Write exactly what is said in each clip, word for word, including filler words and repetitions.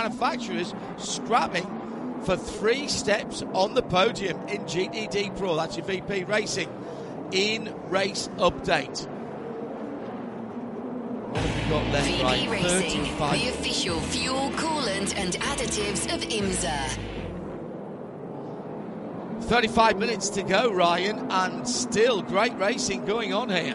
manufacturers scrapping for three steps on the podium in G T D Pro. That's your V P Racing in race update. What have we got left? V P Right? Racing, thirty-five. the official fuel, coolant and additives of IMSA. thirty-five minutes to go, Ryan, and still great racing going on here.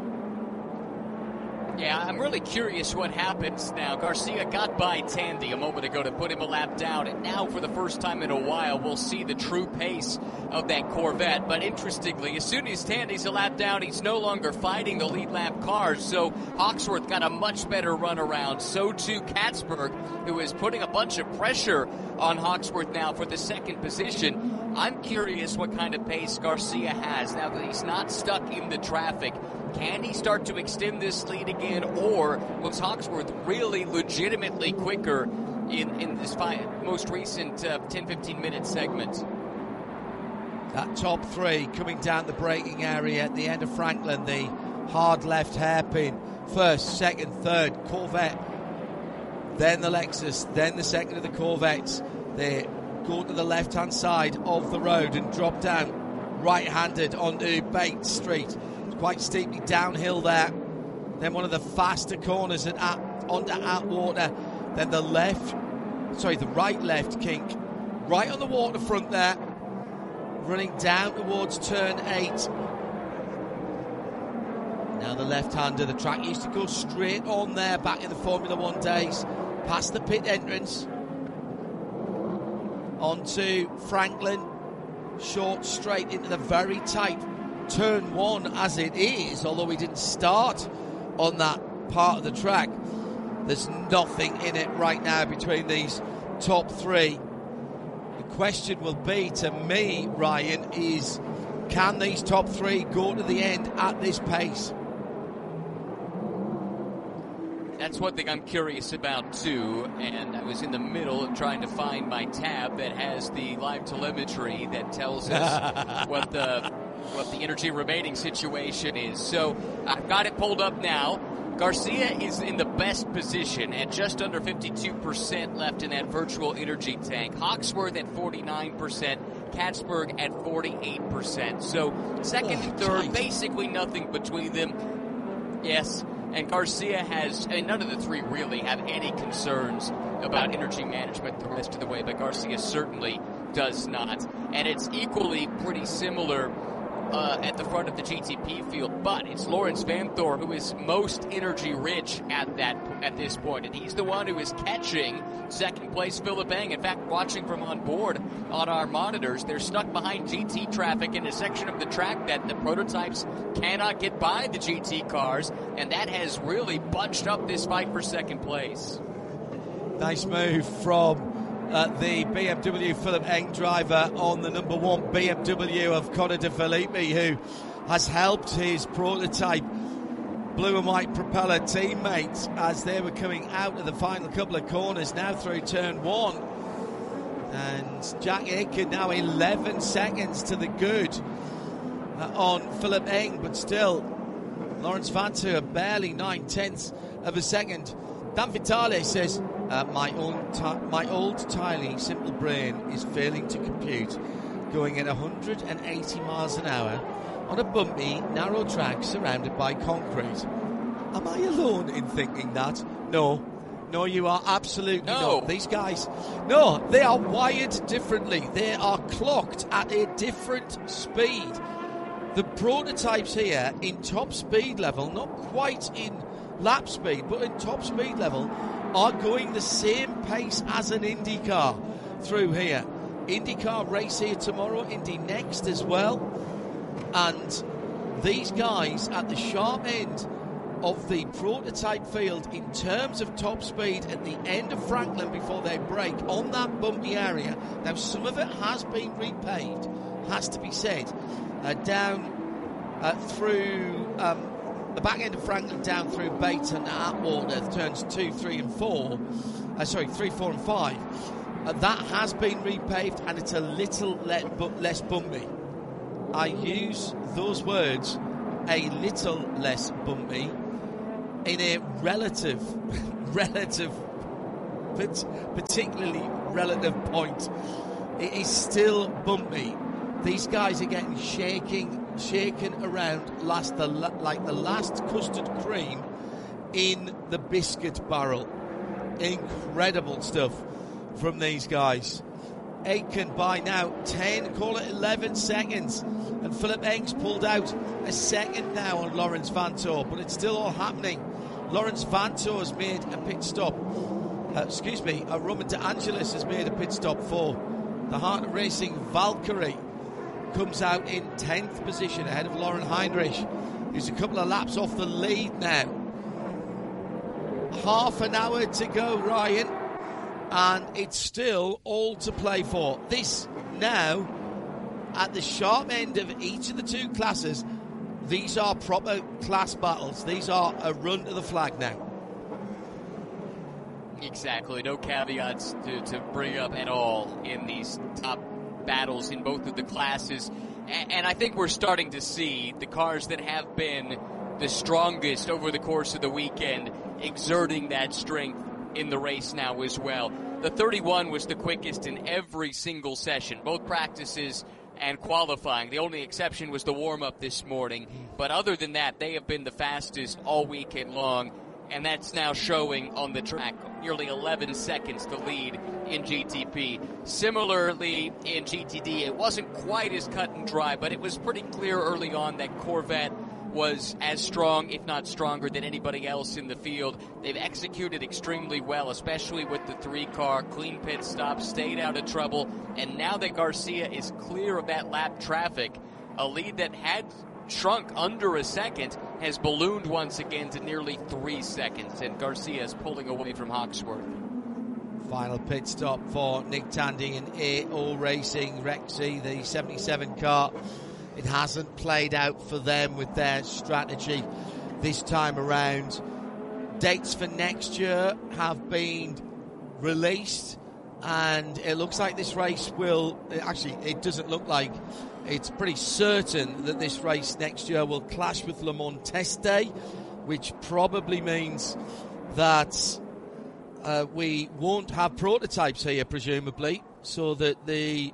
Yeah, I'm really curious what happens now. Garcia got by Tandy a moment ago to put him a lap down, and now for the first time in a while, we'll see the true pace of that Corvette. But interestingly, as soon as Tandy's a lap down, he's no longer fighting the lead lap cars, so Hawksworth got a much better run around. So too Katzberg, who is putting a bunch of pressure on Hawksworth now for the second position. I'm curious what kind of pace Garcia has now that he's not stuck in the traffic. Can he start to extend this lead again, or was Hawksworth really legitimately quicker in, in this fi- most recent uh, ten fifteen minute segment? That top three coming down the braking area at the end of Franklin, the hard left hairpin, first, second, third, Corvette, then the Lexus, then the second of the Corvettes. They go to the left-hand side of the road and drop down right-handed onto Bates Street. It's quite steeply downhill there. Then one of the faster corners at, at, onto Atwater. Then the left, sorry, the right-left kink, right on the waterfront there, running down towards turn eight. Now the left-hander, the track used to go straight on there back in the Formula One days, past the pit entrance, onto Franklin, short straight into the very tight turn one as it is, although we didn't start on that part of the track. There's nothing in it right now between these top three. The question will be, to me, Ryan, is can these top three go to the end at this pace? That's one thing I'm curious about too, and I was in the middle of trying to find my tab that has the live telemetry that tells us what the what the energy remaining situation is. So I've got it pulled up now. Garcia is in the best position at just under fifty-two percent left in that virtual energy tank. Hawksworth at forty-nine percent, Katzberg at forty-eight percent. So second oh, and third, geez. basically nothing between them. Yes. And Garcia has, and none of the three really have any concerns about energy management the rest of the way, but Garcia certainly does not. And it's equally pretty similar uh, at the front of the G T P field, but it's Lawrence Vanthoor who is most energy rich at that at this point, and he's the one who is catching second place Philip Eng. In fact, watching from on board on our monitors, they're stuck behind G T traffic in a section of the track that the prototypes cannot get by the G T cars, and that has really bunched up this fight for second place. Nice move from uh, the B M W Philip Eng driver on the number one B M W of Connor De Filippi, who has helped his prototype blue and white propeller teammates as they were coming out of the final couple of corners now through turn one. And Jack Aitken now eleven seconds to the good uh, on Philip Eng, but still Lawrence Vanthoor barely nine tenths of a second. Dan Vitale says, uh, my, old ti- my old tiny simple brain is failing to compute going at one hundred eighty miles an hour on a bumpy, narrow track surrounded by concrete. Am I alone in thinking that? No. No, you are absolutely no. not. These guys, no, they are wired differently. They are clocked at a different speed. The prototypes here in top speed level, not quite in lap speed, but in top speed level, are going the same pace as an IndyCar through here. IndyCar race here tomorrow, Indy next as well. And these guys at the sharp end of the prototype field in terms of top speed at the end of Franklin before they break on that bumpy area. Now, some of it has been repaved, has to be said, uh, down uh, through um, the back end of Franklin, down through Bates and Atwater, turns two, three, and four. Uh, sorry, three, four, and five. Uh, that has been repaved, and it's a little le- but less bumpy. I use those words, a little less bumpy, in a relative, relative particularly relative point. It is still bumpy. These guys are getting shaking, shaken around last the, like the last custard cream in the biscuit barrel. Incredible stuff from these guys. Aitken by now ten, call it eleven seconds, and Philip Eng's pulled out a second now on Lawrence Vantor, but it's still all happening. Lawrence Vantor has made a pit stop. Uh, excuse me, uh, Roman De Angelis has made a pit stop for the Heart of Racing. Valkyrie comes out in tenth position ahead of Lauren Heinrich, who's a couple of laps off the lead now. Half an hour to go, Ryan, and it's still all to play for. This now, at the sharp end of each of the two classes, these are proper class battles. These are a run to the flag now. Exactly. No caveats to, to bring up at all in these top battles in both of the classes. And, and I think we're starting to see the cars that have been the strongest over the course of the weekend exerting that strength in the race now as well. The thirty-one was the quickest in every single session, both practices and qualifying. The only exception was the warm-up this morning. But other than that, they have been the fastest all weekend long, and that's now showing on the track. Nearly eleven seconds to lead in G T P. Similarly, in G T D, it wasn't quite as cut and dry, but it was pretty clear early on that Corvette was as strong, if not stronger, than anybody else in the field. They've executed extremely well, especially with the three-car, clean pit stop, stayed out of trouble, and now that Garcia is clear of that lap traffic, a lead that had shrunk under a second has ballooned once again to nearly three seconds, and Garcia is pulling away from Hawksworth. Final pit stop for Nick Tandy and A O Racing. Rexy, the seventy-seven car. It hasn't played out for them with their strategy this time around. Dates for next year have been released, and it looks like this race will, actually it doesn't look like, it's pretty certain that this race next year will clash with Le Mans Test Day, which probably means that uh, we won't have prototypes here, presumably, so that the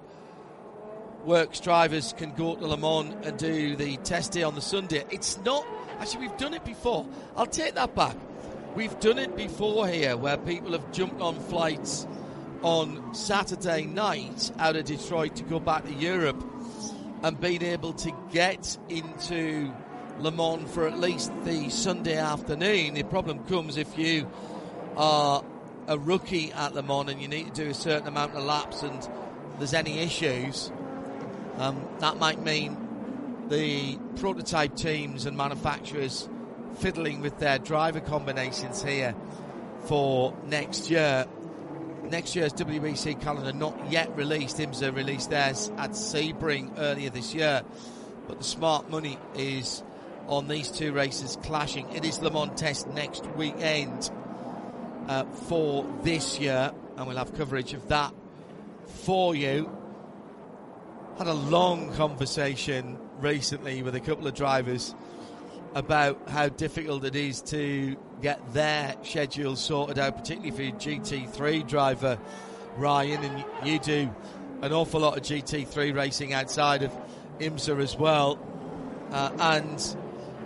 Works drivers can go to Le Mans and do the test day on the Sunday. It's not, actually we've done it before. I'll take that back. We've done it before here where people have jumped on flights on Saturday night out of Detroit to go back to Europe and been able to get into Le Mans for at least the Sunday afternoon. The problem comes if you are a rookie at Le Mans and you need to do a certain amount of laps and there's any issues. Um, that might mean the prototype teams and manufacturers fiddling with their driver combinations here for next year. Next year's W B C calendar not yet released. IMSA released theirs at Sebring earlier this year. But the smart money is on these two races clashing. It is Le Mans Test next weekend uh, for this year, and we'll have coverage of that for you. Had a long conversation recently with a couple of drivers about how difficult it is to get their schedules sorted out, particularly for your G T three driver, Ryan, and you do an awful lot of G T three racing outside of IMSA as well. Uh, and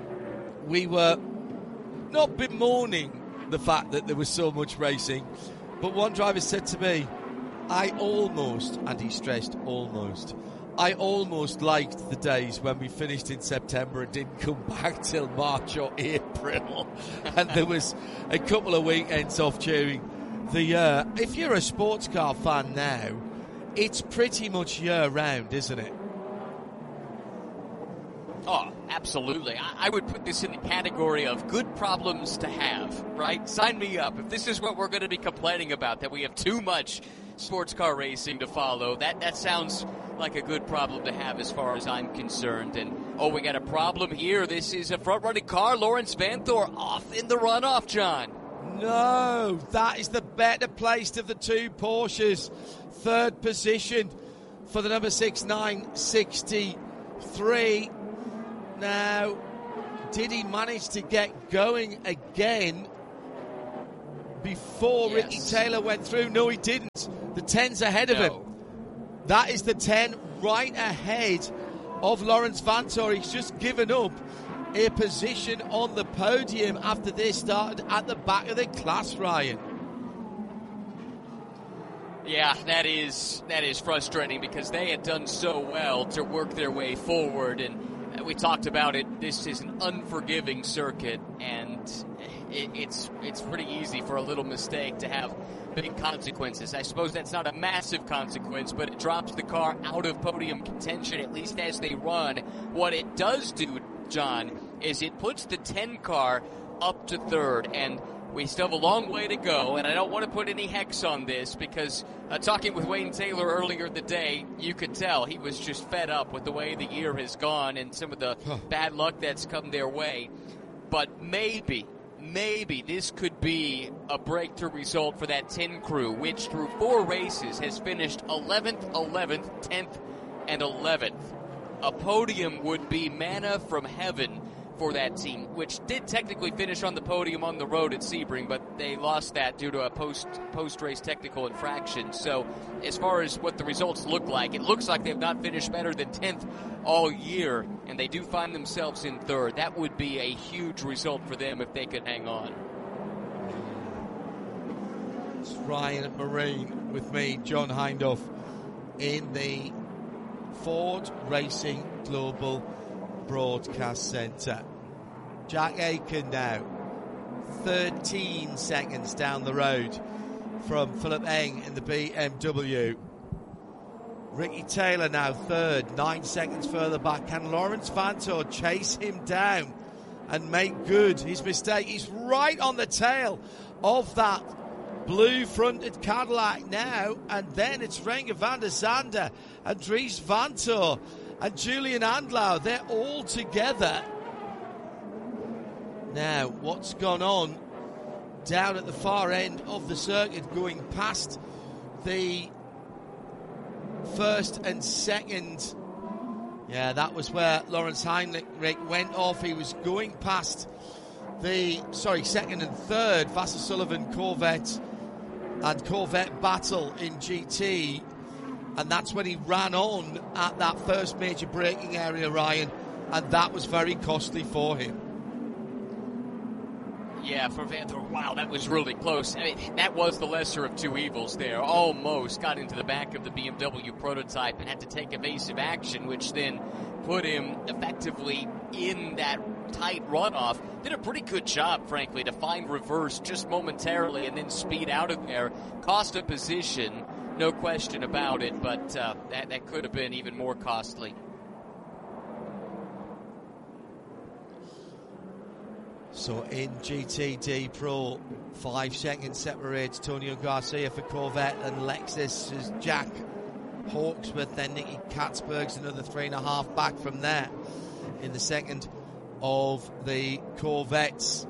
we were not bemoaning the fact that there was so much racing, but one driver said to me, I almost, and he stressed almost, I almost liked the days when we finished in September and didn't come back till March or April. And there was a couple of weekends off during the year. If you're a sports car fan now, it's pretty much year round, isn't it? Oh, absolutely. I, I would put this in the category of good problems to have, right? Sign me up. If this is what we're going to be complaining about, that we have too much sports car racing to follow, that, that sounds like a good problem to have as far as I'm concerned. And, oh, we got a problem here. This is a front-running car. Lawrence Vantor off in the runoff, John. No, that is the better placed of the two Porsches. Third position for the number six nine sixty-three. Now, did he manage to get going again? before Yes. Ricky Taylor went through. No, he didn't. The ten's ahead of No. him. That is the ten right ahead of Lawrence Vantor. He's just given up a position on the podium after they started at the back of the class, Ryan. Yeah, that is that is frustrating because they had done so well to work their way forward, and we talked about it. This is an unforgiving circuit, and it, it's it's pretty easy for a little mistake to have big consequences. I suppose that's not a massive consequence, but it drops the car out of podium contention, at least as they run. What it does do, John, is it puts the ten car up to third, and we still have a long way to go, and I don't want to put any hex on this because uh, talking with Wayne Taylor earlier in the day, you could tell he was just fed up with the way the year has gone and some of the Huh. bad luck that's come their way. But maybe, maybe this could be a breakthrough result for that ten crew, which through four races has finished eleventh, eleventh, tenth, and eleventh. A podium would be manna from heaven for that team, which did technically finish on the podium on the road at Sebring, but they lost that due to a post post race technical infraction. So as far as what the results look like, it looks like they've not finished better than tenth all year, and they do find themselves in third. That would be a huge result for them if they could hang on. It's Ryan Marine with me, John Hindhaugh, in the Ford Racing Global Broadcast Centre. Jack Aiken now thirteen seconds down the road from Philip Eng in the B M W. Ricky Taylor now third, nine seconds further back. Can Lawrence Vantor chase him down and make good his mistake? He's right on the tail of that blue-fronted Cadillac now, and then it's Renger van der Zande and Dries Vantor and Julian Andlau. They're all together. Now, what's gone on down at the far end of the circuit, going past the first and second? Yeah, that was where Lawrence Heinrich went off. He was going past the, sorry, second and third, Vasser Sullivan Corvette and Corvette battle in G T. And that's when he ran on at that first major braking area, Ryan, and that was very costly for him. Yeah, for Vantor, wow, that was really close. I mean, that was the lesser of two evils there. Almost got into the back of the B M W prototype and had to take evasive action, which then put him effectively in that tight runoff. Did a pretty good job, frankly, to find reverse just momentarily and then speed out of there. Cost a position, no question about it, but uh, that, that could have been even more costly. So in G T D Pro, five seconds separates Tonio Garcia for Corvette, and Lexus is Jack Hawksworth, then Nicky Katzberg's another three and a half back from there in the second of the Corvettes.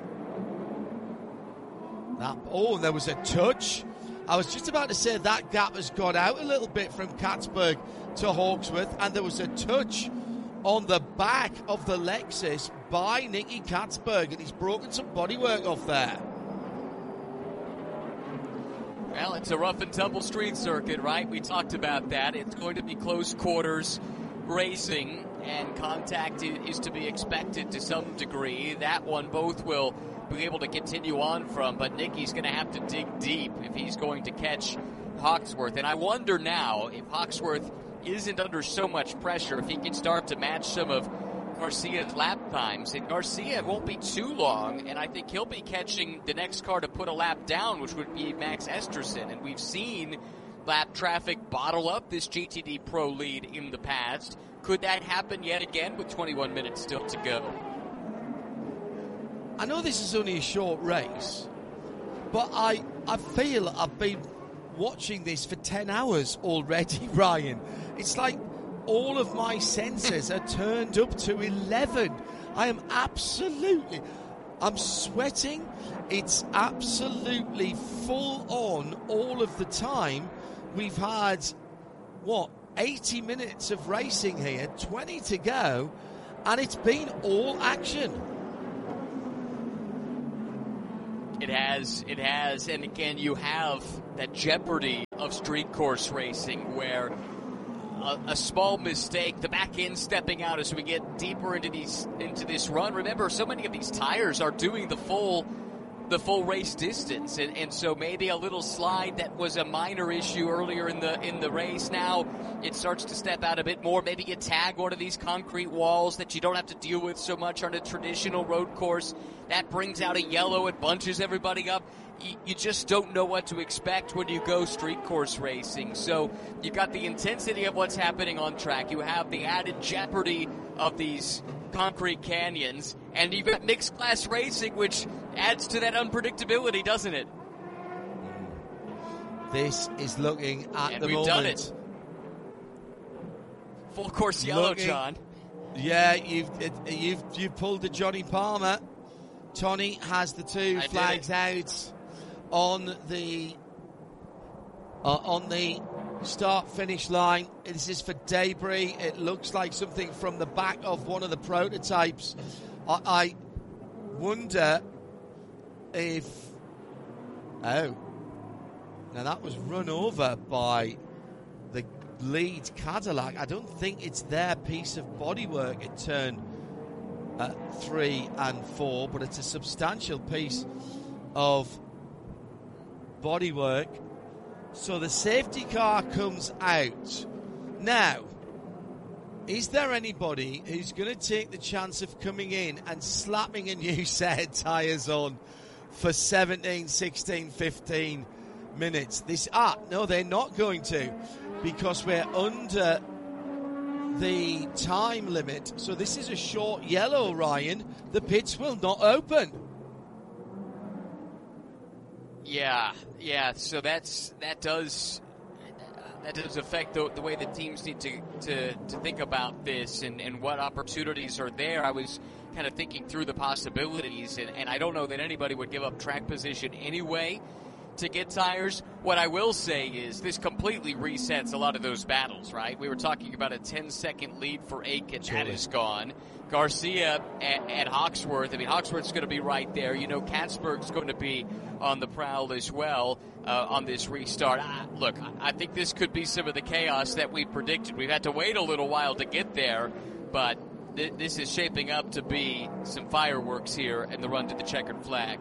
That, oh, there was a touch. I was just about to say that gap has got out a little bit from Katzberg to Hawksworth, and there was a touch on the back of the Lexus by Nicky Katzberg, and he's broken some bodywork off there. Well, it's a rough and tumble street circuit, right? We talked about that. It's going to be close quarters racing, and contact is to be expected to some degree. That one both will be able to continue on from, but Nicky's going to have to dig deep if he's going to catch Hawksworth. And I wonder now if Hawksworth isn't under so much pressure, if he can start to match some of Garcia's lap times. And Garcia won't be too long, and I think he'll be catching the next car to put a lap down, which would be Max Esterson. And we've seen lap traffic bottle up this G T D Pro lead in the past. Could that happen yet again with twenty-one minutes still to go? I know this is only a short race, but I, I feel I've been watching this for ten hours already, Ryan. It's like all of my senses are turned up to eleven. I am absolutely, I'm sweating. It's absolutely full on all of the time. We've had, what, eighty minutes of racing here, twenty to go, and it's been all action. It has, it has, and again, you have that jeopardy of street course racing where a, a small mistake, the back end stepping out as we get deeper into these into this run. Remember, so many of these tires are doing the full the full race distance, and, and so maybe a little slide that was a minor issue earlier in the in the race, now it starts to step out a bit more. Maybe you tag one of these concrete walls that you don't have to deal with so much on a traditional road course. That brings out a yellow, it bunches everybody up. You, you just don't know what to expect when you go street course racing. So you've got the intensity of what's happening on track. You have the added jeopardy of these concrete canyons, and you've got mixed class racing, which adds to that unpredictability, doesn't it? This is looking at and the we've moment. Done it. Full course yellow, looking, John. Yeah, you've it, you've you've pulled the Johnny Palmer. Tony has the two I flags out on the uh, on the start finish line. This is for debris. It looks like something from the back of one of the prototypes. I, I wonder if oh now that was run over by the lead Cadillac. I don't think it's their piece of bodywork at turn uh, three and four, but it's a substantial piece of bodywork. So the safety car comes out. Now, is there anybody who's going to take the chance of coming in and slapping a new set of tyres on for seventeen, sixteen, fifteen minutes? This ah, no, they're not going to, because we're under the time limit. So this is a short yellow, Ryan. The pits will not open. Yeah, yeah. So that's that does that does affect the, the way the teams need to, to, to think about this and, and what opportunities are there. I was kind of thinking through the possibilities, and, and I don't know that anybody would give up track position anyway to get tires. What I will say is this completely resets a lot of those battles, right? We were talking about a ten-second lead for Aiken. Sure. That is gone. Garcia at, at Hawksworth. I mean, Hawksworth's going to be right there. You know, Katzberg's going to be on the prowl as well uh, on this restart. Ah, look, I think this could be some of the chaos that we predicted. We've had to wait a little while to get there, but th- this is shaping up to be some fireworks here in the run to the checkered flag.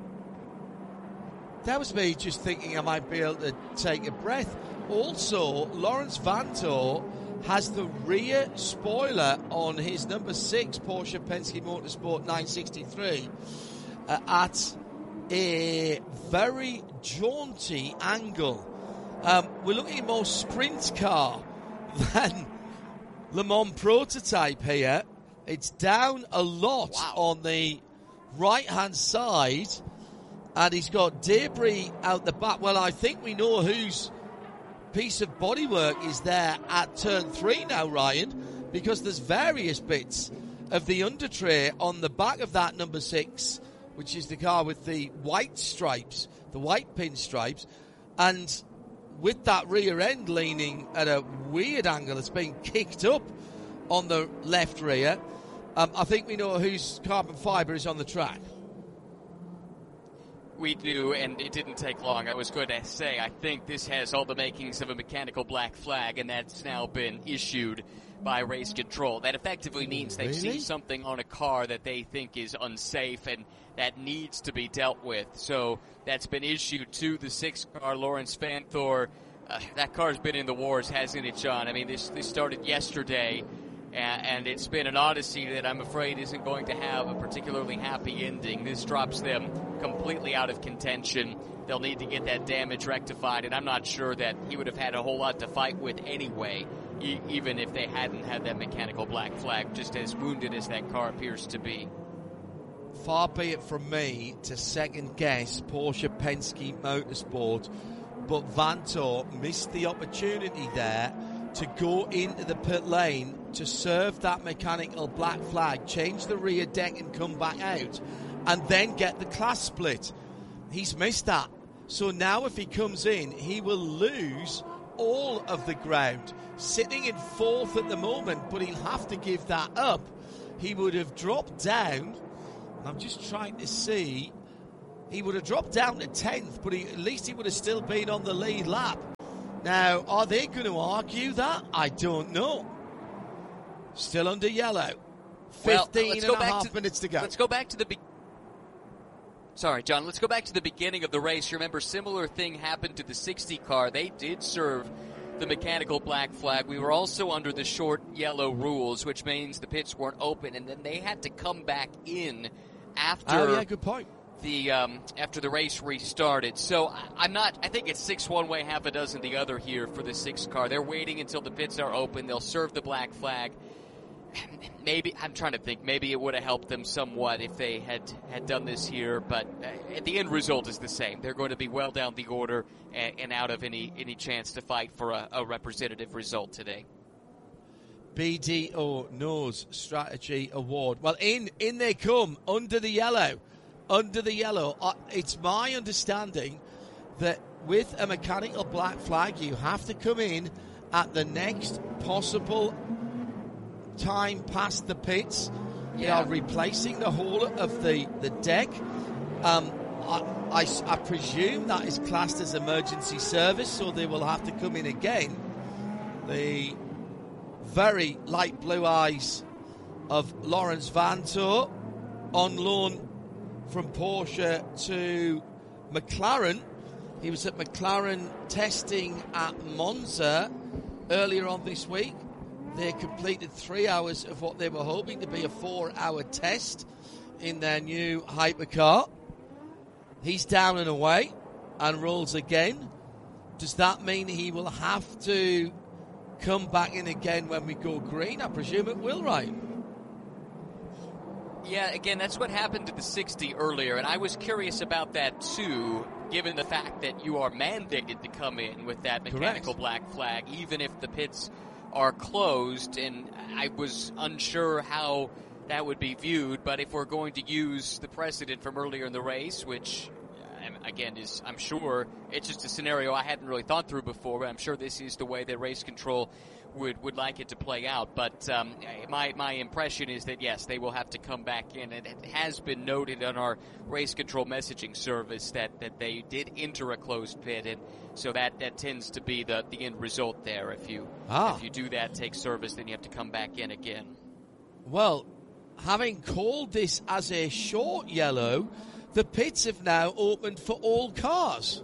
That was me just thinking I might be able to take a breath. Also, Lawrence Vanthoor has the rear spoiler on his number six Porsche Penske Motorsport nine sixty-three uh, at a very jaunty angle. Um, we're looking at more sprint car than Le Mans prototype here. It's down a lot wow. on the right-hand side. And he's got debris out the back. Well, I think we know whose piece of bodywork is there at turn three now, Ryan, because there's various bits of the under tray on the back of that number six, which is the car with the white stripes, the white pin stripes, and with that rear end leaning at a weird angle, it's being kicked up on the left rear. Um, I think we know whose carbon fibre is on the track. We do, and it didn't take long. I was going to say, I think this has all the makings of a mechanical black flag, and that's now been issued by race control. That effectively means they really? see something on a car that they think is unsafe and that needs to be dealt with. So that's been issued to the six car, Lawrence Vanthoor. Uh, that car's been in the wars, hasn't it, John? I mean, this, this started yesterday, and it's been an odyssey that I'm afraid isn't going to have a particularly happy ending. This drops them completely out of contention. They'll need to get that damage rectified, and I'm not sure that he would have had a whole lot to fight with anyway, e- even if they hadn't had that mechanical black flag, just as wounded as that car appears to be. Far be it from me to second guess Porsche Penske Motorsport, but Vanthoor missed the opportunity there to go into the pit lane to serve that mechanical black flag, change the rear deck and come back out, and then get the class split. He's missed that. So now if he comes in, he will lose all of the ground. Sitting in fourth at the moment, but he'll have to give that up. He would have dropped down. I'm just trying to see he would have dropped down to tenth, but he, at least he would have still been on the lead lap. Now, are they going to argue that? I don't know. Still under yellow. fifteen well, and a half to, minutes to go. Let's go back to the be- Sorry, John. Let's go back to the beginning of the race. You remember, similar thing happened to the sixty car. They did serve the mechanical black flag. We were also under the short yellow rules, which means the pits weren't open, and then they had to come back in after. Oh yeah, good point. The um, after the race restarted. So I, I'm not. I think it's six one way, half a dozen the other here for the six car. They're waiting until the pits are open. They'll serve the black flag. Maybe I'm trying to think. Maybe it would have helped them somewhat if they had, had done this here. But uh, the end result is the same. They're going to be well down the order and, and out of any any chance to fight for a, a representative result today. B D O Nose Strategy Award. Well, in in they come under the yellow, under the yellow. Uh, it's my understanding that with a mechanical black flag, you have to come in at the next possible time past the pits. They yeah. are replacing the whole of the, the deck. Um, I, I, I presume that is classed as emergency service, so they will have to come in again. The very light blue eyes of Lawrence Vanthoor on loan from Porsche to McLaren. He was at McLaren testing at Monza earlier on this week. They completed three hours of what they were hoping to be a four-hour test in their new hypercar. He's down and away and rolls again. Does that mean he will have to come back in again when we go green? I presume it will, right? Yeah, again, that's what happened to the sixty earlier, and I was curious about that too, given the fact that you are mandated to come in with that mechanical Correct. black flag, even if the pits are closed, and I was unsure how that would be viewed. But if we're going to use the precedent from earlier in the race, which again is, I'm sure, it's just a scenario I hadn't really thought through before, but I'm sure this is the way that race control would, would like it to play out. But um, my my impression is that, yes, they will have to come back in, and it has been noted on our race control messaging service that, that they did enter a closed pit, and so that, that tends to be the, the end result there. If you ah. if you do that, take service, then you have to come back in again. Well, having called this as a short yellow, the pits have now opened for all cars.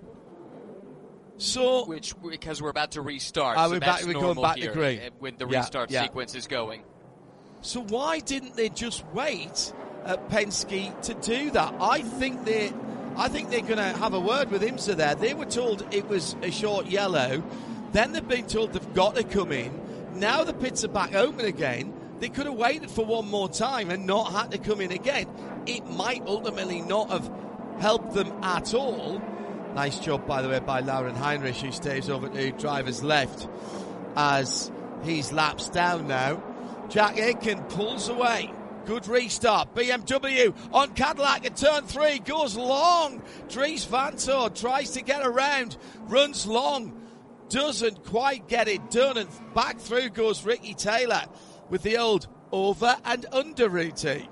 So, which because we're about to restart, uh, so we're, that's back, we're normal going back here to green when the yeah, restart yeah. sequence is going. So why didn't they just wait at Penske to do that? I think they, I think they're going to have a word with IMSA there. They were told it was a short yellow, then they've been told they've got to come in. Now the pits are back open again. They could have waited for one more time and not had to come in again. It might ultimately not have helped them at all. Nice job, by the way, by Lauren Heinrich, who stays over to driver's left as he's laps down now. Jack Aitken pulls away. Good restart. B M W on Cadillac at turn three. Goes long. Dries Vanthoor tries to get around. Runs long. Doesn't quite get it done. And back through goes Ricky Taylor with the old over and under routine.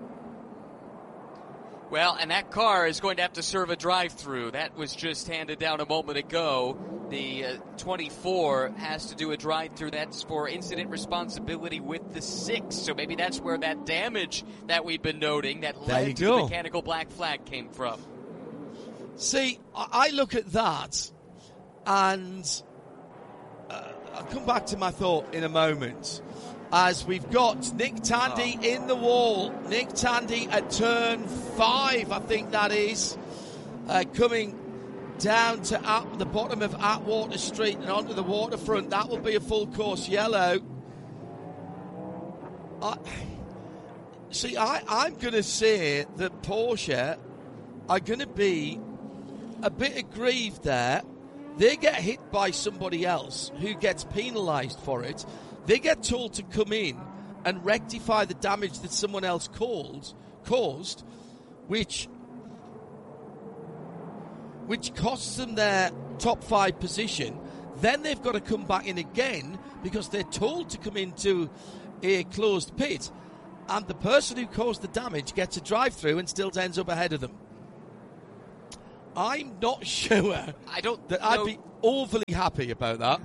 Well, and that car is going to have to serve a drive-through. That was just handed down a moment ago. The uh, twenty-four has to do a drive-through. That's for incident responsibility with the six. So maybe that's where that damage that we've been noting that there led to go. the mechanical black flag came from. See, I look at that, and uh, I'll come back to my thought in a moment. As we've got Nick Tandy oh. in the wall. Nick Tandy at turn five, I think that is, uh, coming down to at the bottom of Atwater Street and onto the waterfront. That will be a full course yellow. I, see, I, I'm going to say that Porsche are going to be a bit aggrieved there. They get hit by somebody else who gets penalised for it. They get told to come in and rectify the damage that someone else caused, caused, which which costs them their top five position. Then they've got to come back in again because they're told to come into a closed pit, and the person who caused the damage gets a drive-through and still ends up ahead of them. I'm not sure I don't that know. I'd be overly happy about that.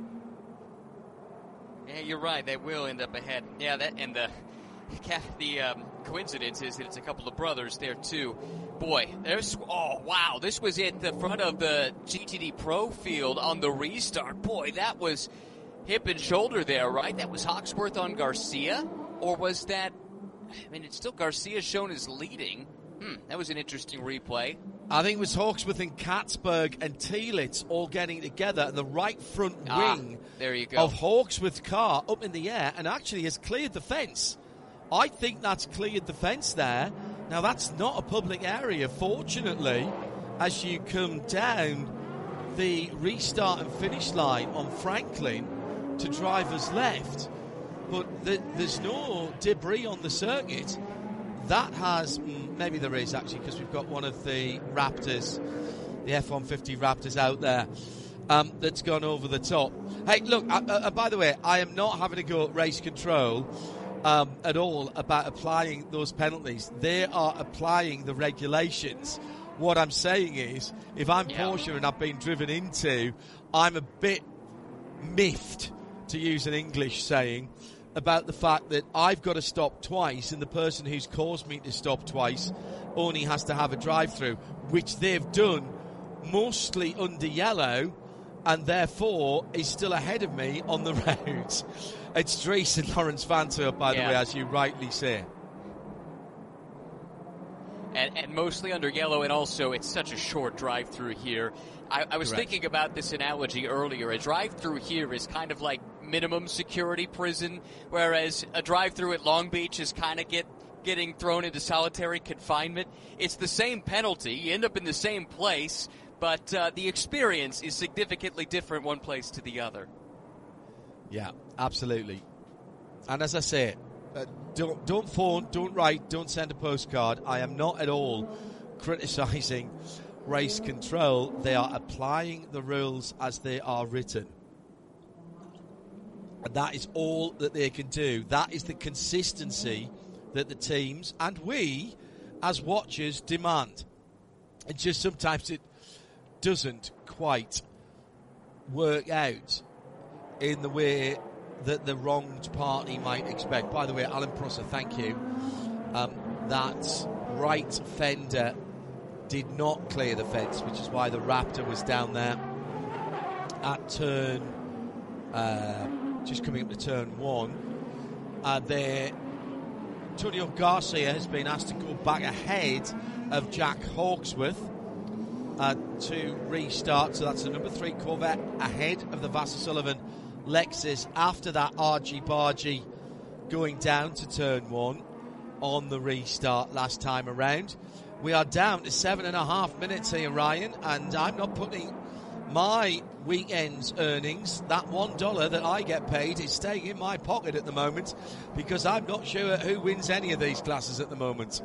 Yeah, you're right. They will end up ahead. Yeah, that and the the um, coincidence is that it's a couple of brothers there too. Boy, there's oh wow, this was at the front of the G T D Pro field on the restart. Boy, that was hip and shoulder there, right? That was Hawksworth on Garcia, or was that? I mean, it's still Garcia shown as leading. Hmm, that was an interesting replay. I think it was Hawksworth and Katzberg and Thielitz all getting together, and the right front Ah, wing there you go. of Hawksworth's car up in the air and actually has cleared the fence. I think that's cleared the fence there. Now, that's not a public area, fortunately, as you come down the restart and finish line on Franklin to driver's left. But the, there's no debris on the circuit. That has, maybe there is actually, because we've got one of the Raptors, the F one fifty Raptors out there, um, that's gone over the top. Hey, look, uh, uh, by the way, I am not having to go at race control um, at all about applying those penalties. They are applying the regulations. What I'm saying is, if I'm Yeah. Porsche and I've been driven into, I'm a bit miffed, to use an English saying, about the fact that I've got to stop twice and the person who's caused me to stop twice only has to have a drive-through, which they've done mostly under yellow and therefore is still ahead of me on the road. It's Dries and Lawrence Vanthoor, by Yeah. the way, as you rightly say. And, and mostly under yellow, and also it's such a short drive-through here. I, I was Correct. thinking about this analogy earlier. A drive-through here is kind of like minimum security prison, whereas a drive-through at Long Beach is kind of get getting thrown into solitary confinement. It's the same penalty. You end up in the same place, but uh, the experience is significantly different one place to the other. Yeah, absolutely. And as I say, uh, don't don't phone, don't write, don't send a postcard. I am not at all criticising race control. They are applying the rules as they are written. And that is all that they can do. That is the consistency that the teams and we as watchers demand. And just sometimes it doesn't quite work out in the way that the wronged party might expect. By the way, Alan Prosser, thank you. Um, that right fender did not clear the fence, which is why the Raptor was down there at turn, uh, just coming up to turn one. And there, Antonio Garcia has been asked to go back ahead of Jack Hawksworth uh, to restart. So that's the number three Corvette ahead of the Vasser Sullivan Lexus after that argy-bargy going down to turn one on the restart last time around. We are down to seven and a half minutes here, Ryan, and I'm not putting my weekend's earnings, that one dollar that I get paid, is staying in my pocket at the moment because I'm not sure who wins any of these classes at the moment.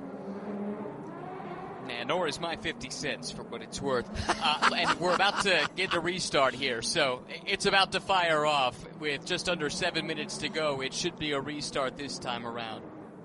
Nah, nor is my fifty cents for what it's worth. Uh, and we're about to get the restart here, so it's about to fire off with just under seven minutes to go. It should be a restart this time around.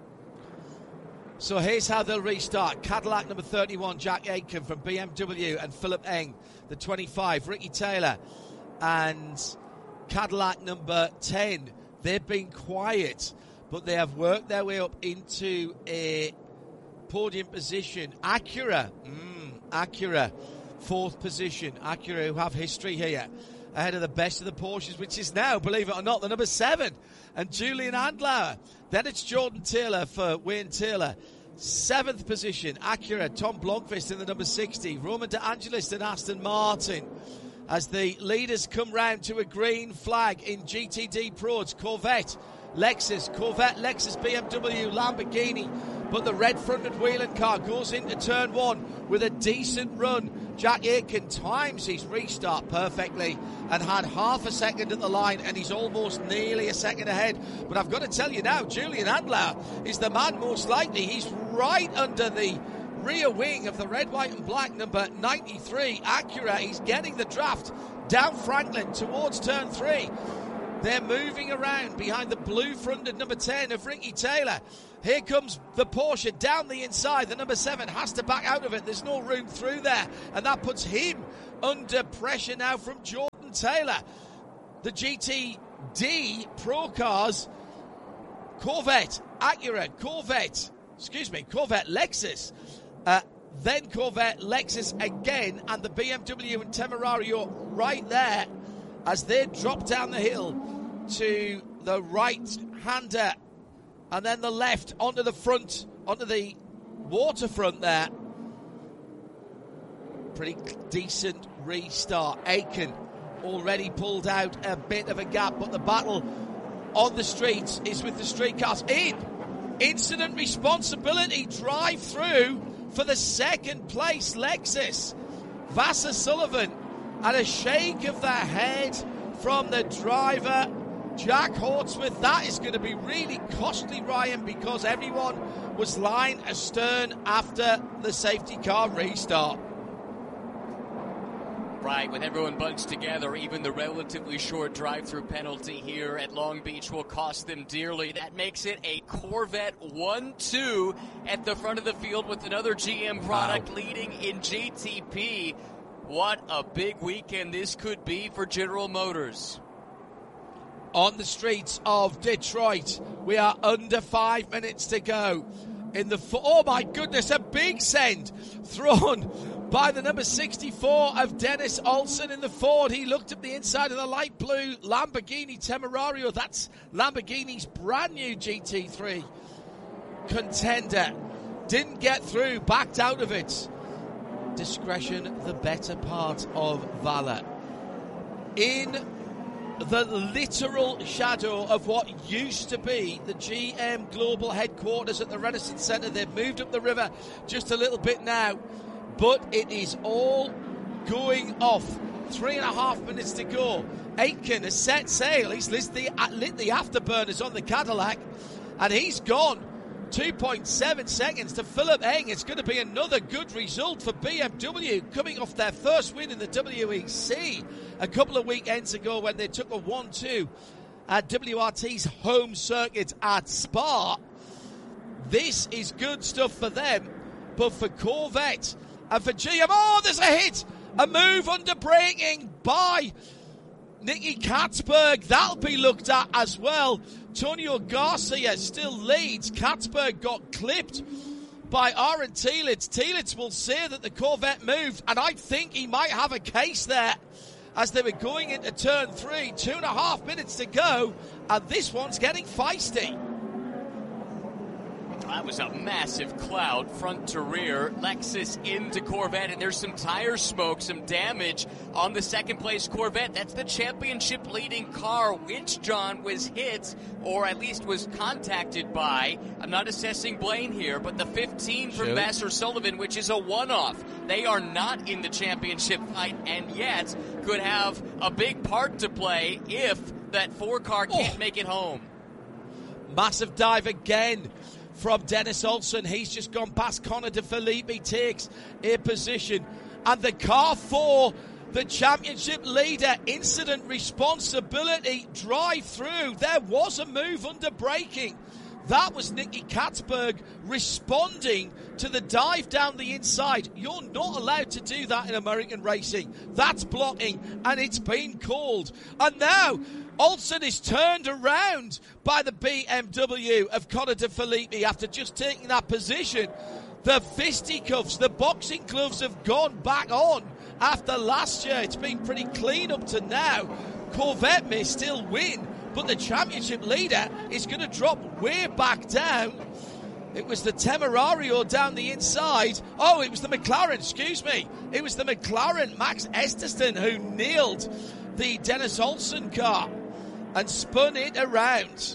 So here's how they'll restart. Cadillac number thirty-one, Jack Aitken from B M W, and Philip Eng, the twenty-five, Ricky Taylor, and Cadillac number ten. They've been quiet, but they have worked their way up into a podium position. Acura, mm, Acura, fourth position. Acura, who have history here, ahead of the best of the Porsches, which is now, believe it or not, the number seven. And Julian Andlauer. Then it's Jordan Taylor for Wayne Taylor. Seventh position, Acura, Tom Blomqvist in the number sixty. Roman De Angelis and Aston Martin. As the leaders come round to a green flag in G T D Pro, it's Corvette, Lexus, Corvette, Lexus, B M W, Lamborghini. But the red-fronted wheeling car goes into turn one with a decent run. Jack Aitken times his restart perfectly and had half a second at the line, and he's almost nearly a second ahead. But I've got to tell you now, Julian Andlauer is the man most likely. He's right under the rear wing of the red, white and black number ninety-three Acura. He's getting the draft down Franklin towards turn three. They're moving around behind the blue-fronted number ten of Ricky Taylor. Here comes the Porsche down the inside. The number seven has to back out of it. There's no room through there. And that puts him under pressure now from Jordan Taylor. The G T D Pro Cars, Corvette, Acura, Corvette, excuse me, Corvette, Lexus, uh, then Corvette, Lexus again, and the B M W and Temerario right there as they drop down the hill to the right-hander and then the left onto the front, onto the waterfront there. Pretty decent restart. Aitken already pulled out a bit of a gap, but the battle on the streets is with the street cars. In incident responsibility drive through for the second place Lexus. Vassar Sullivan and a shake of the head from the driver Jack Hawksworth. That is going to be really costly, Ryan, because everyone was lying astern after the safety car restart. Right, with everyone bunched together, even the relatively short drive-through penalty here at Long Beach will cost them dearly. That makes it a Corvette one two at the front of the field with another G M product wow. leading in G T P. What a big weekend this could be for General Motors. On the streets of Detroit, we are under five minutes to go. In the fo- oh my goodness, a big send thrown by the number sixty-four of Dennis Olsen in the Ford. He looked at the inside of the light blue Lamborghini Temerario. That's Lamborghini's brand new G T three contender. Didn't get through, backed out of it. Discretion, the better part of valor. In the literal shadow of what used to be the G M Global headquarters at the Renaissance Centre, they've moved up the river just a little bit now, but it is all going off. Three and a half minutes to go. Aitken has set sail. He's lit the, lit the afterburners on the Cadillac, and he's gone. two point seven seconds to Philip Eng. It's going to be another good result for B M W, coming off their first win in the W E C a couple of weekends ago when they took a one two at W R T's home circuit at Spa. This is good stuff for them, but for Corvette and for G M, oh, there's a hit! A move under braking by Nicky Katzberg. That'll be looked at as well. Tonio Garcia still leads. Katzberg got clipped by Aaron Telitz. Telitz will say that the Corvette moved, and I think he might have a case there as they were going into turn three. Two and a half minutes to go, and this one's getting feisty. That was a massive cloud, front to rear. Lexus into Corvette, and there's some tire smoke, some damage on the second place Corvette. That's the championship leading car, which, John, was hit, or at least was contacted by, I'm not assessing blame here, but the fifteen from Vassar Sullivan, which is a one-off. They are not in the championship fight, and yet could have a big part to play if that four car can't oh. make it home. Massive dive again from Dennis Olsen. He's just gone past Connor De Philippi, takes a position. And the car for the championship leader, incident responsibility, drive through. There was a move under braking. That was Nicky Katzberg responding to the dive down the inside. You're not allowed to do that in American racing. That's blocking, and it's been called. And now Olsen is turned around by the B M W of Connor De Philippi after just taking that position. The fisticuffs, the boxing gloves have gone back on after last year. It's been pretty clean up to now. Corvette may still win, but the championship leader is going to drop way back down. It was the Temerario down the inside. Oh, it was the McLaren, excuse me. It was the McLaren, Max Esterson, who nailed the Dennis Olsen car and spun it around.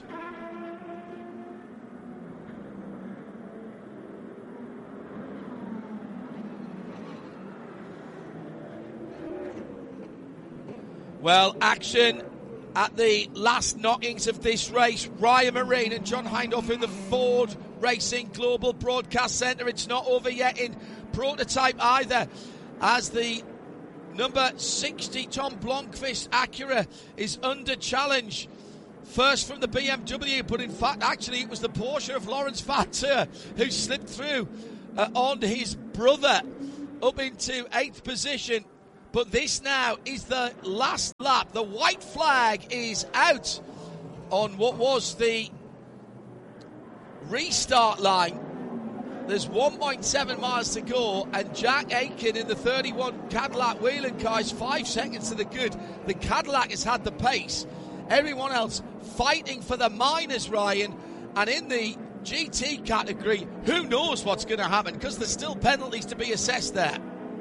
Well, action at the last knockings of this race. Ryan Marine and John Hindhaugh in the Ford Racing Global Broadcast Centre. It's not over yet in prototype either, as the number sixty Tom Blomqvist Acura is under challenge. first from the B M W, but in fact, actually, it was the Porsche of Lawrence Vanteur who slipped through uh, on his brother up into eighth position. But this now is the last lap. The white flag is out on what was the restart line. There's one point seven miles to go, and Jack Aitken in the thirty-one Cadillac Whelen car is five seconds to the good. The Cadillac has had the pace. Everyone else fighting for the minors, Ryan. And in the G T category, who knows what's going to happen, because there's still penalties to be assessed there.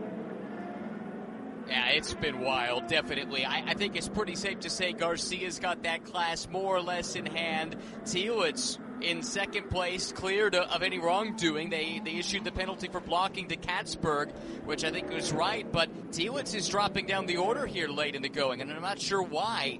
Yeah, it's been wild, definitely. I, I think it's pretty safe to say Garcia's got that class more or less in hand. Teowitz in second place, cleared of any wrongdoing. They they issued the penalty for blocking to Katzberg, which I think was right, but Teowitz is dropping down the order here late in the going, and I'm not sure why.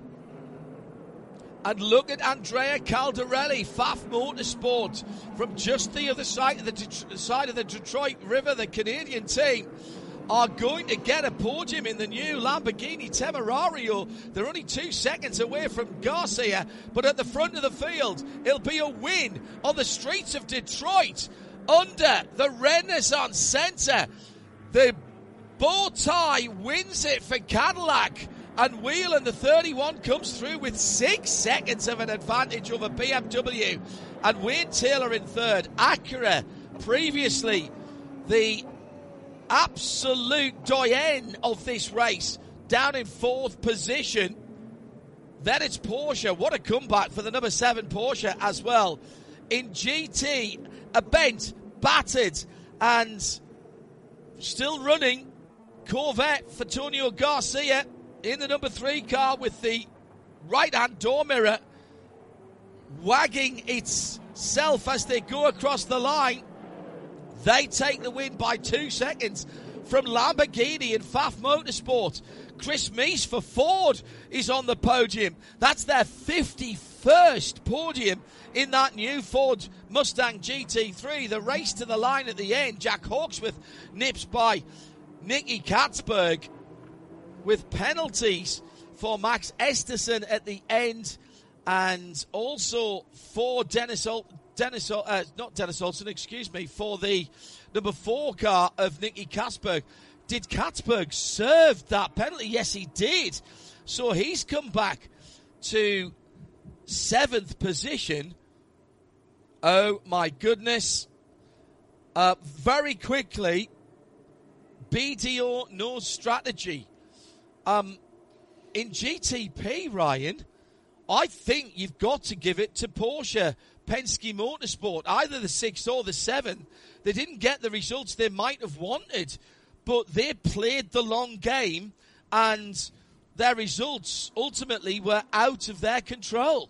And look at Andrea Caldarelli, F A F Motorsport, from just the other side of the De- side of the Detroit River. The Canadian team are going to get a podium in the new Lamborghini Temerario. They're only two seconds away from Garcia, but at the front of the field, it'll be a win on the streets of Detroit under the Renaissance Center. The bow tie wins it for Cadillac, and Whelen, the thirty-one, comes through with six seconds of an advantage over B M W, and Wayne Taylor in third. Acura, previously the absolute doyen of this race, down in fourth position. Then it's Porsche. What a comeback for the number seven Porsche as well. In G T, a bent, battered, and still running Corvette for Tonio Garcia in the number three car with the right-hand door mirror wagging itself as they go across the line. They take the win by two seconds from Lamborghini and F A F Motorsport. Chris Meese for Ford is on the podium. That's their fifty-first podium in that new Ford Mustang G T three. The race to the line at the end. Jack Hawksworth nips by Nicky Katzberg with penalties for Max Esterson at the end, and also for Dennis Ol- Dennis, uh, not Dennis Olsen, excuse me, for the number four car of Nicky Katzberg. Did Katzberg serve that penalty? Yes, he did. So he's come back to seventh position. Oh, my goodness. Uh, very quickly, B D O knows strategy. Um, in G T P, Ryan, I think you've got to give it to Porsche Penske Motorsport, either the six or the seven. They didn't get the results they might have wanted, but they played the long game, and their results ultimately were out of their control.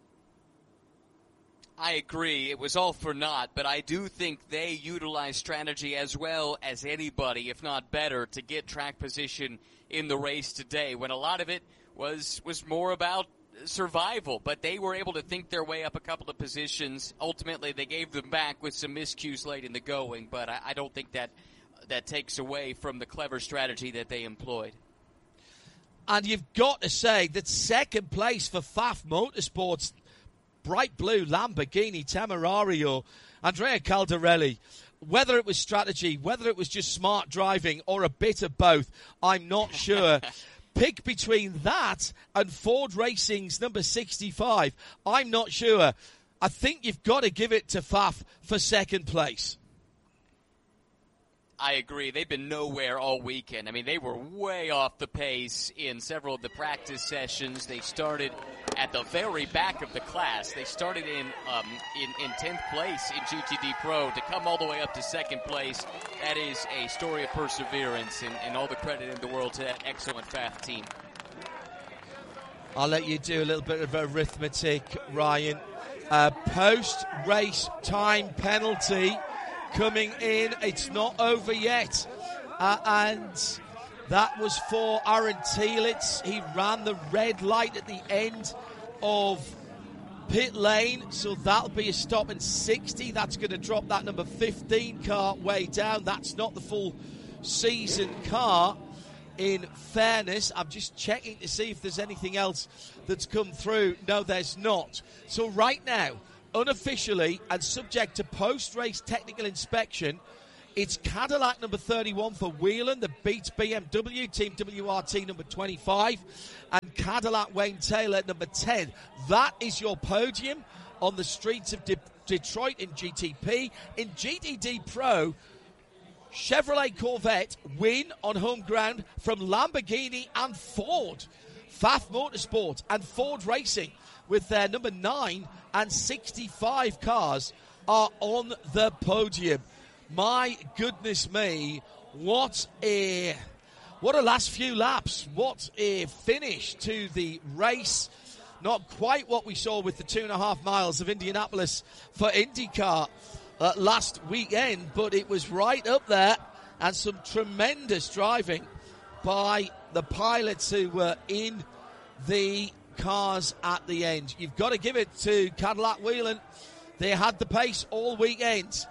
I agree. It was all for naught, but I do think they utilized strategy as well as anybody, if not better, to get track position in the race today, when a lot of it was was more about survival, but they were able to think their way up a couple of positions. Ultimately, they gave them back with some miscues late in the going, but I, I don't think that that takes away from the clever strategy that they employed. And you've got to say that second place for F A F Motorsports, bright blue Lamborghini Temerario, Andrea Caldarelli. Whether it was strategy, whether it was just smart driving, or a bit of both, I'm not sure. Pick between that and Ford Racing's number sixty-five. I'm not sure. I think you've got to give it to F A F for second place. I agree. They've been nowhere all weekend. I mean, they were way off the pace in several of the practice sessions. They started at the very back of the class. They started in um, in, in tenth place in G T D Pro to come all the way up to second place. That is a story of perseverance, and, and all the credit in the world to that excellent F A F team. I'll let you do a little bit of arithmetic, Ryan. Uh, post-race time penalty coming in. It's not over yet. Uh, and that was for Aaron Telitz. He ran the red light at the end of pit lane, so that'll be a stop in sixty. That's going to drop that number fifteen car way down. That's not the full season car. in fairness. I'm just checking to see if there's anything else that's come through. No, there's not. So right now, unofficially and subject to post-race technical inspection, it's Cadillac number thirty-one for Whelen that beats B M W, Team W R T number twenty-five, and Cadillac Wayne Taylor number ten. That is your podium on the streets of De- Detroit in G T P. In G T D Pro, Chevrolet Corvette win on home ground from Lamborghini and Ford. F A F Motorsport and Ford Racing with their number nine and sixty-five cars are on the podium. My goodness me, what a what a last few laps. What a finish to the race. Not quite what we saw with the two and a half miles of Indianapolis for IndyCar uh, last weekend, but it was right up there, and some tremendous driving by the pilots who were in the cars at the end. You've got to give it to Cadillac Whelen. They had the pace all weekend.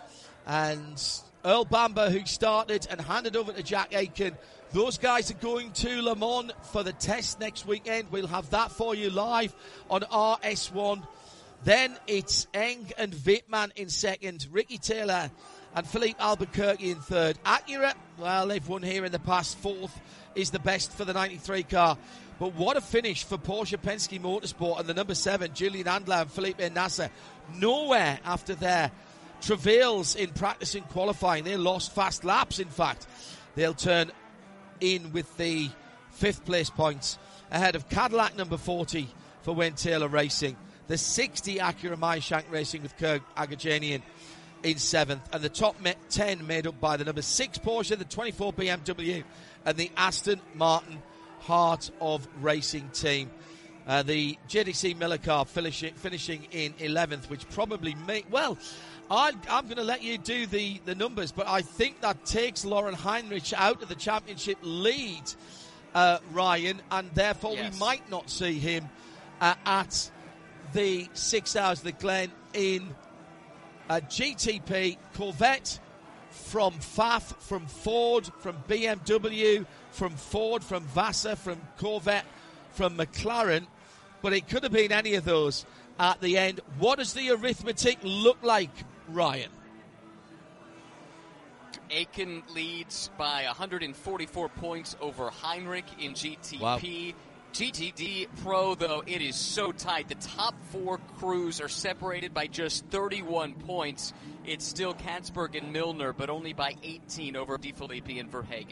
And Earl Bamber, who started and handed over to Jack Aitken, those guys are going to Le Mans for the test next weekend. We'll have that for you live on R S one. Then it's Eng and Wittmann in second, Ricky Taylor and Philippe Albuquerque in third. Acura, well, they've won here in the past. Fourth is the best for the ninety-three car. But what a finish for Porsche Penske Motorsport and the number seven, Julian Andler and Felipe Nasser. Nowhere after their travails in practice and qualifying. They lost fast laps, in fact. They'll turn in with the fifth place points ahead of Cadillac number forty for Wayne Taylor Racing. The sixty Acura Meyershank Racing with Kirk Agajanian in seventh. And the top ten made up by the number six Porsche, the twenty-four B M W, and the Aston Martin Heart of Racing team. Uh, the J D C Miller car finishing, finishing in eleventh, which probably may... Well, I, I'm going to let you do the, the numbers, but I think that takes Lauren Heinrich out of the championship lead, uh, Ryan, and therefore yes. we might not see him uh, at the six hours of the Glen in uh, G T P. Corvette from F A F, from Ford, from B M W, from Ford, from Vassar, from Corvette, from McLaren, but it could have been any of those at the end. What does the arithmetic look like, Ryan? Aitken leads by one hundred forty-four points over Heinrich in G T P. Wow. G T D Pro, though, it is so tight. The top four crews are separated by just thirty-one points. It's still Katzberg and Milner, but only by eighteen over DeFilippi and Verhagen.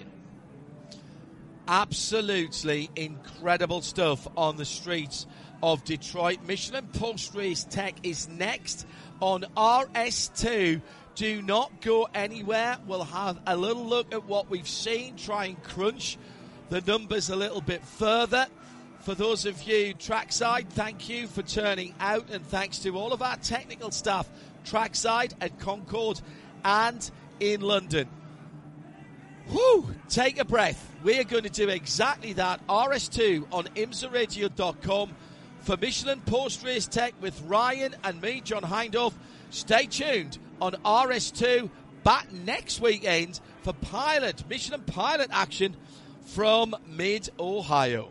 Absolutely incredible stuff on the streets of Detroit. Michelin Post Race Tech is next on R S two. Do not go anywhere. We'll have a little look at what we've seen, try and crunch the numbers a little bit further. For those of you trackside, thank you for turning out, and thanks to all of our technical staff trackside at Concord and in London. Whew, take a breath. We are going to do exactly that. R S two on imsa radio dot com for Michelin Post Race Tech with Ryan and me, John Hindhaugh. Stay tuned on R S two. Back next weekend for Pilot, Michelin Pilot action from Mid-Ohio.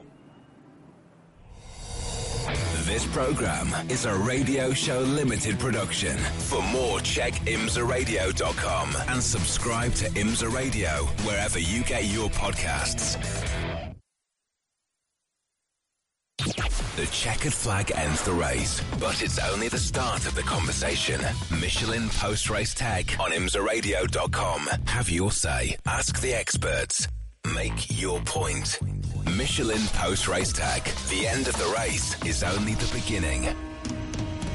This program is a Radio Show Limited production. For more, check imsa radio dot com and subscribe to IMSA Radio wherever you get your podcasts. The checkered flag ends the race, but it's only the start of the conversation. Michelin Post Race Tech on imsa radio dot com. Have your say. Ask the experts. Make your point. Michelin Post Race Tech. The end of the race is only the beginning.